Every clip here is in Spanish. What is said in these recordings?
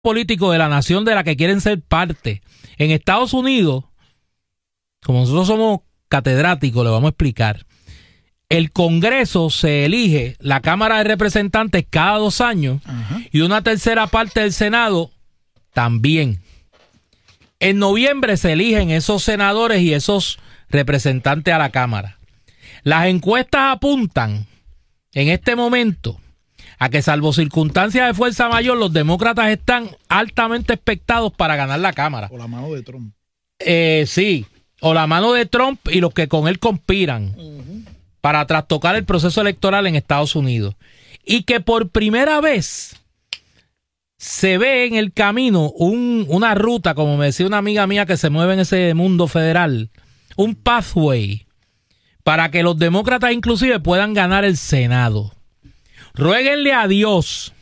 político de la nación de la que quieren ser parte. En Estados Unidos, como nosotros somos catedráticos, le vamos a explicar. El Congreso se elige, la Cámara de Representantes cada 2 años, y una tercera parte del Senado también. En noviembre se eligen esos senadores y esos representantes a la Cámara. Las encuestas apuntan en este momento a que, salvo circunstancias de fuerza mayor, los demócratas están altamente expectados para ganar la Cámara. O la mano de Trump. Sí, o la mano de Trump y los que con él conspiran para trastocar el proceso electoral en Estados Unidos. Y que por primera vez se ve en el camino una ruta, como me decía una amiga mía que se mueve en ese mundo federal, un pathway para que los demócratas inclusive puedan ganar el Senado. Ruéguenle a Dios,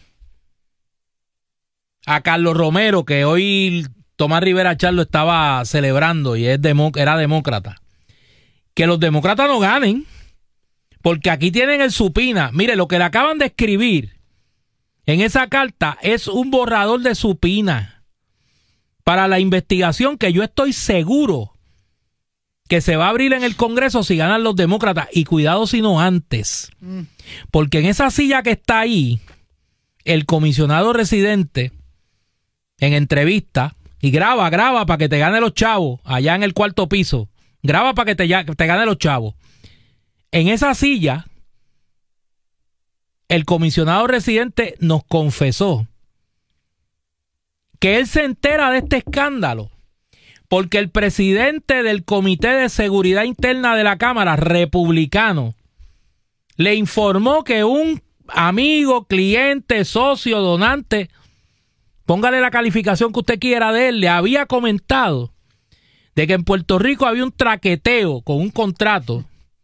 a Carlos Romero, que hoy Tomás Rivera Char lo estaba celebrando y era demócrata, que los demócratas no ganen, porque aquí tienen el supina. Mire, lo que le acaban de escribir en esa carta es un borrador de supina para la investigación que yo estoy seguro que se va a abrir en el Congreso si ganan los demócratas. Y cuidado si no antes, porque en esa silla que está ahí, el comisionado residente en entrevista, y graba para que te gane los chavos, allá en el 4º piso, graba para que te gane los chavos. En esa silla, el comisionado residente nos confesó que él se entera de este escándalo porque el presidente del Comité de Seguridad Interna de la Cámara, republicano, le informó que un amigo, cliente, socio, donante, póngale la calificación que usted quiera de él, le había comentado de que en Puerto Rico había un traqueteo con un contrato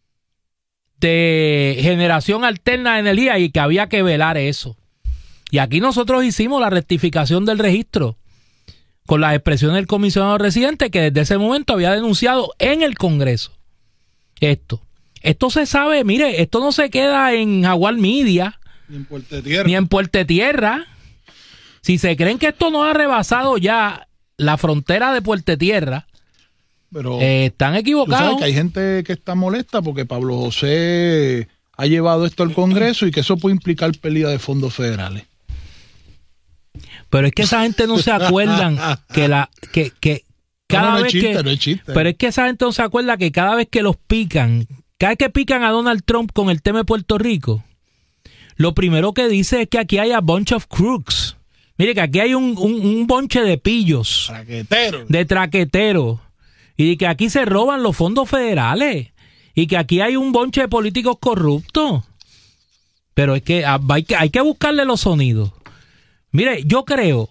de generación alterna de energía y que había que velar eso. Y aquí nosotros hicimos la rectificación del registro con las expresiones del comisionado residente, que desde ese momento había denunciado en el Congreso esto se sabe. Mire, esto no se queda en Jaguar Media ni en Puerto Tierra. Si se creen que esto no ha rebasado ya la frontera de Puerto Tierra, pero están equivocados. Tú sabes que hay gente que está molesta porque Pablo José ha llevado esto al Congreso y que eso puede implicar pérdida de fondos federales. Pero es que esa gente no se acuerdan que cada vez que... No es chiste. Pero es que esa gente no se acuerda que cada vez que los pican, cada vez que pican a Donald Trump con el tema de Puerto Rico, lo primero que dice es que aquí hay a bunch of crooks. Mire que aquí hay un bonche de pillos, de traqueteros, y que aquí se roban los fondos federales, y que aquí hay un bonche de políticos corruptos. Pero es que hay que buscarle los sonidos. Mire, yo creo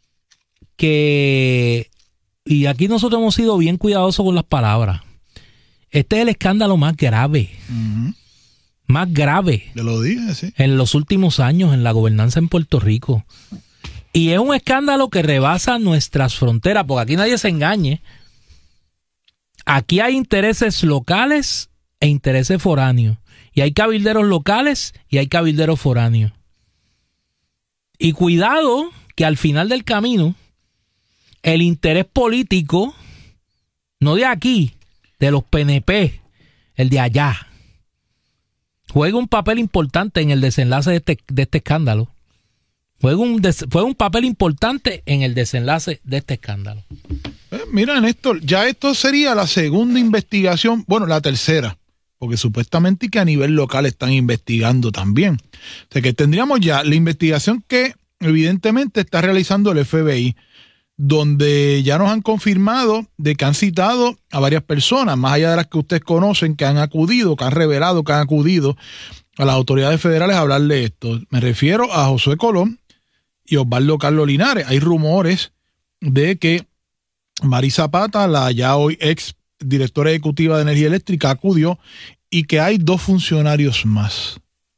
que, y aquí nosotros hemos sido bien cuidadosos con las palabras, este es el escándalo más grave, más grave, yo lo dije, sí, en los últimos años en la gobernanza en Puerto Rico. Y es un escándalo que rebasa nuestras fronteras, porque aquí nadie se engañe. Aquí hay intereses locales e intereses foráneos. Y hay cabilderos locales y hay cabilderos foráneos. Y cuidado que al final del camino, el interés político, no de aquí, de los PNP, el de allá, juega un papel importante en el desenlace de este escándalo. Fue un papel importante en el desenlace de este escándalo. Mira, Néstor, ya esto sería la segunda investigación, bueno, la tercera, porque supuestamente que a nivel local están investigando también. O sea que tendríamos ya la investigación que evidentemente está realizando el FBI, donde ya nos han confirmado de que han citado a varias personas, más allá de las que ustedes conocen, que han acudido, que han revelado, que han acudido a las autoridades federales a hablar de esto. Me refiero a Josué Colón y Osvaldo Carlos Linares. Hay rumores de que Mari Zapata, la ya hoy ex directora ejecutiva de Energía Eléctrica, acudió y que hay dos funcionarios más.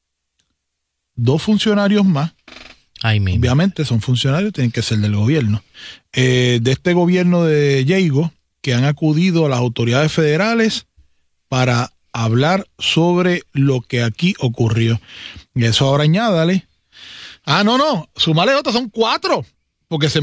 Obviamente son funcionarios, tienen que ser del gobierno. De este gobierno de Diego, que han acudido a las autoridades federales para hablar sobre lo que aquí ocurrió. Y eso ahora añádale. No, sumale otros, son 4. porque se